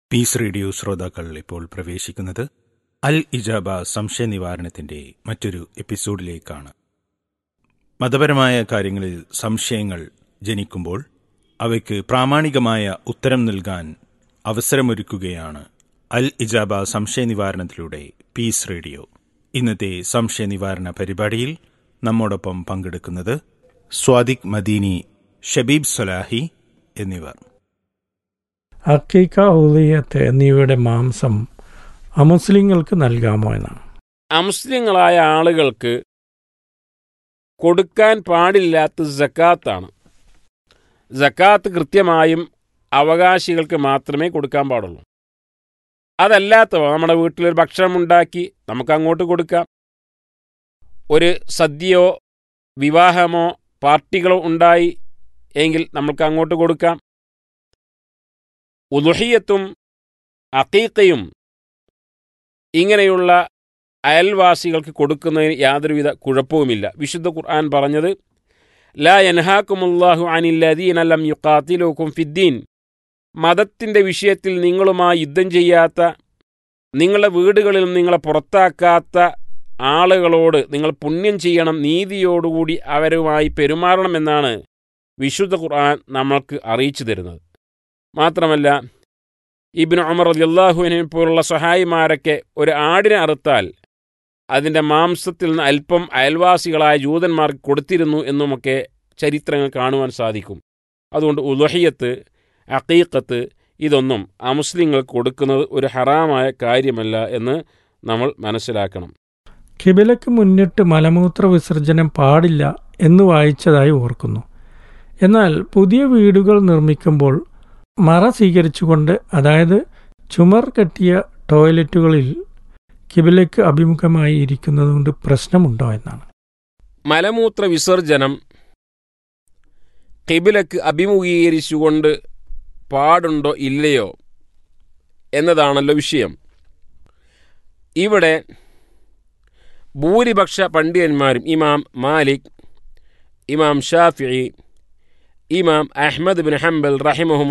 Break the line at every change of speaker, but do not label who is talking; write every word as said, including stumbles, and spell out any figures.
Piece radio ശ്രോതാക്കൾ ഇപ്പോൾ പ്രവേശിക്കുന്നത് അൽ ഇജാബ സംശയ നിവാരണത്തിന്റെ മറ്റൊരു എപ്പിസോഡിലേക്കാണ്. മതപരമായ കാര്യങ്ങളിൽ സംശയങ്ങൾ ജനിക്കുമ്പോൾ അവയ്ക്ക് പ്രാമാണികമായ ഉത്തരം നൽകാൻ അവസരമൊരുക്കുകയാണ് അൽ ഇജാബ സംശയ നിവാരണത്തിലൂടെ പീസ് റേഡിയോ. ഇന്നത്തെ സംശയ നിവാരണ പരിപാടിയിൽ നമ്മോടൊപ്പം പങ്കെടുക്കുന്നത് സ്വാദിഖ് മദീനി, ഷബീബ് സലാഹി എന്നിവർ.
അക്കീക്ക, ഉളിയത്ത് എന്നിവയുടെ മാംസം അമുസ്ലിങ്ങൾക്ക് നൽകാമോ എന്നാണ്.
അമുസ്ലിങ്ങളായ ആളുകൾക്ക് കൊടുക്കാൻ പാടില്ലാത്ത സക്കാത്താണ്. സക്കാത്ത് കൃത്യമായും അവകാശികൾക്ക് മാത്രമേ കൊടുക്കാൻ പാടുള്ളൂ. അതല്ലാത്തവ നമ്മുടെ വീട്ടിലൊരു ഭക്ഷണം ഉണ്ടാക്കി നമുക്ക് അങ്ങോട്ട് കൊടുക്കാം. ഒരു സദ്യയോ വിവാഹമോ പാർട്ടികളോ ഉണ്ടായി എങ്കിൽ നമുക്ക് അങ്ങോട്ട് കൊടുക്കാം. ഉളുഹിയത്തും അഖീഖയും ഇങ്ങനെയുള്ള അയൽവാസികൾക്ക് കൊടുക്കുന്നതിന് യാതൊരുവിധ കുഴപ്പവുമില്ല. വിശുദ്ധ ഖുർആൻ പറഞ്ഞത് ലാ യൻഹാകുമുല്ലാഹു അനില്ലദീന ലം യുഖാതിലൂകും ഫിദ്ദീൻ, മതത്തിൻ്റെ വിഷയത്തിൽ നിങ്ങളുമായി യുദ്ധം ചെയ്യാത്ത, നിങ്ങളുടെ വീടുകളിൽ നിങ്ങളെ പുറത്താക്കാത്ത ആളുകളോട് നിങ്ങൾ പുണ്യം ചെയ്യണം, നീതിയോടുകൂടി അവരുമായി പെരുമാറണമെന്നാണ് വിശുദ്ധ ഖുർആൻ നമ്മൾക്ക് അറിയിച്ചു തരുന്നത്. മാത്രമല്ല, ഇബ്നു ഉമർ റളിയല്ലാഹു അൻഹു പോലുള്ള സഹായിമാരൊക്കെ ഒരു ആടിനെ അറുത്താൽ അതിൻ്റെ മാംസത്തിൽ നിന്ന് അല്പം അയൽവാസികളായ ജൂതന്മാർക്ക് കൊടുത്തിരുന്നു എന്നുമൊക്കെ ചരിത്രങ്ങൾ കാണുവാൻ സാധിക്കും. അതുകൊണ്ട് ഉളുഹിയത്ത്, അഖീഖത്ത് ഇതൊന്നും അമുസ്ലിങ്ങൾക്ക് കൊടുക്കുന്നത് ഒരു ഹറാമായ കാര്യമല്ല എന്ന് നമ്മൾ മനസ്സിലാക്കണം.
ഖിബിലയ്ക്ക് മുന്നിട്ട് മലമൂത്ര വിസർജനം പാടില്ല എന്ന് വായിച്ചതായി ഓർക്കുന്നു. എന്നാൽ പുതിയ വീടുകൾ നിർമ്മിക്കുമ്പോൾ മറ സ്വീകരിച്ചുകൊണ്ട്, അതായത് ചുമർ കെട്ടിയ ടോയ്ലറ്റുകളിൽ ഖിബിലയ്ക്ക് അഭിമുഖമായി ഇരിക്കുന്നതുകൊണ്ട് പ്രശ്നമുണ്ടോ എന്നാണ്.
മലമൂത്ര വിസർജനം ഖിബിലയ്ക്ക് അഭിമുഖീകരിച്ചുകൊണ്ട് പാടുണ്ടോ ഇല്ലയോ എന്നതാണല്ലോ വിഷയം. ഇവിടെ ഭൂരിപക്ഷ പണ്ഡിതന്മാരും ഇമാം മാലിക്, ഇമാം ഷാഫിഈ, ഇമാം അഹ്മദ് ബിൻ ഹംബൽ റഹിമഹും